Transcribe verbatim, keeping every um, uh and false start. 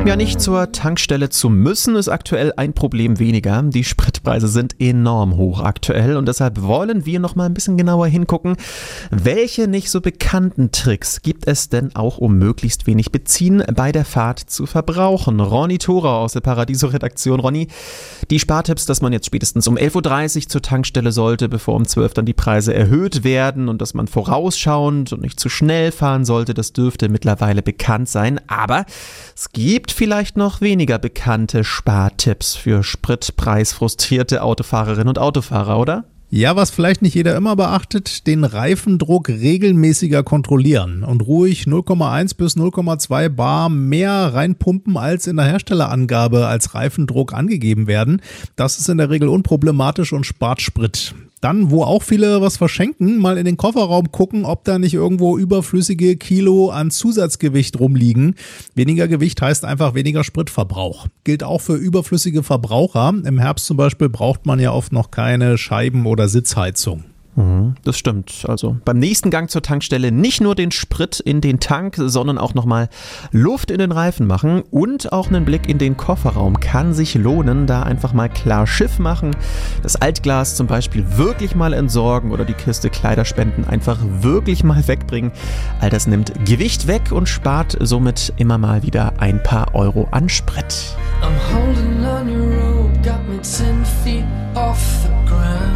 Ja, nicht zur Tankstelle zu müssen, ist aktuell ein Problem weniger. Die Spritpreise sind enorm hoch aktuell und deshalb wollen wir noch mal ein bisschen genauer hingucken, welche nicht so bekannten Tricks gibt es denn auch, um möglichst wenig Benzin bei der Fahrt zu verbrauchen. Ronny Thora aus der Paradiso-Redaktion. Ronny, die Spartipps, dass man jetzt spätestens um elf Uhr dreißig zur Tankstelle sollte, bevor um zwölf dann die Preise erhöht werden und dass man vorausschauend und nicht zu schnell fahren sollte, das dürfte mittlerweile bekannt sein. Aber es gibt vielleicht noch weniger bekannte Spartipps für spritpreisfrustrierte Autofahrerinnen und Autofahrer, oder? Ja, was vielleicht nicht jeder immer beachtet, den Reifendruck regelmäßiger kontrollieren und ruhig null Komma eins bis null Komma zwei Bar mehr reinpumpen, als in der Herstellerangabe als Reifendruck angegeben werden. Das ist in der Regel unproblematisch und spart Sprit. Dann, wo auch viele was verschenken, mal in den Kofferraum gucken, ob da nicht irgendwo überflüssige Kilo an Zusatzgewicht rumliegen. Weniger Gewicht heißt einfach weniger Spritverbrauch. Gilt auch für überflüssige Verbraucher. Im Herbst zum Beispiel braucht man ja oft noch keine Scheiben- oder Sitzheizung. Das stimmt. Also beim nächsten Gang zur Tankstelle nicht nur den Sprit in den Tank, sondern auch nochmal Luft in den Reifen machen und auch einen Blick in den Kofferraum kann sich lohnen. Da einfach mal klar Schiff machen, das Altglas zum Beispiel wirklich mal entsorgen oder die Kiste Kleiderspenden einfach wirklich mal wegbringen. All das nimmt Gewicht weg und spart somit immer mal wieder ein paar Euro an Sprit. I'm holding on your rope, got me ten feet off the ground.